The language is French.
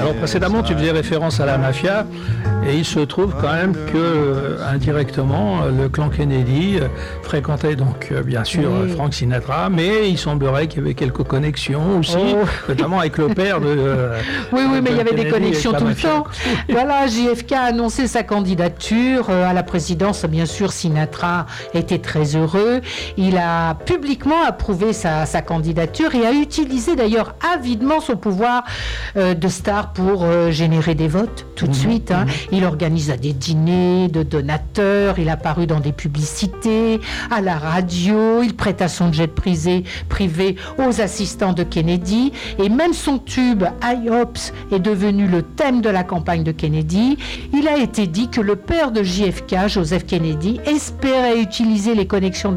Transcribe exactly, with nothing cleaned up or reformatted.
Alors précédemment, ça... tu faisais référence à la mafia, et il se trouve quand même que, euh, indirectement, le clan Kennedy euh, fréquentait donc, euh, bien sûr, oui. Frank Sinatra, mais il semblerait qu'il y avait quelques connexions aussi, oh. notamment avec le père de... Euh, oui, oui, mais il y avait Kennedy des connexions tout le temps. Voilà, J F K a annoncé sa candidature euh, à la présidence. Bien sûr, Sinatra était très heureux. Il a publiquement approuvé sa, sa candidature et a utilisé d'ailleurs avidement son pouvoir euh, de star pour euh, générer des votes tout de mmh, suite. Hein. Mmh. Il organisa des dîners de donateurs, il a apparu dans des publicités, à la radio, il prêta son jet privé, privé aux assistants de Kennedy et même son tube I O P S est devenu le thème de la campagne de Kennedy. Il a été dit que le père de J F K, Joseph Kennedy, espérait utiliser les connexions de